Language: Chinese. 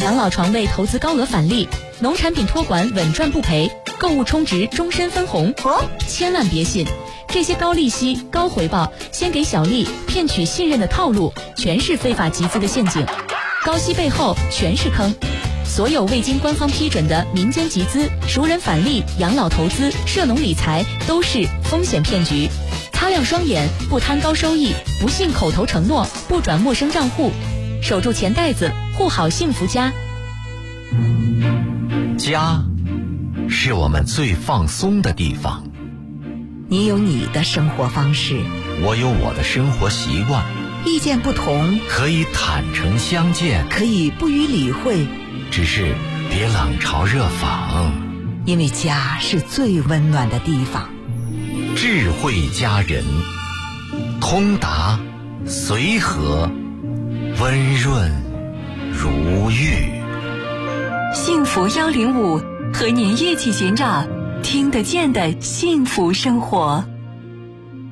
养老床位投资高额返利，农产品托管稳赚不赔，购物充值终身分红。千万别信，这些高利息、高回报、先给小利、骗取信任的套路，全是非法集资的陷阱。高息背后全是坑。所有未经官方批准的民间集资、熟人返利、养老投资、涉农理财都是风险骗局。擦亮双眼，不贪高收益，不信口头承诺，不转陌生账户，守住钱袋子，护好幸福家。 家是我们最放松的地方。 你有你的生活方式， 我有我的生活习惯。 意见不同， 可以坦诚相见， 可以不予理会， 只是别冷嘲热讽。 因为家是最温暖的地方。 智慧佳人，通达随和，温润如玉。 幸福105和您一起寻找听得见的幸福生活。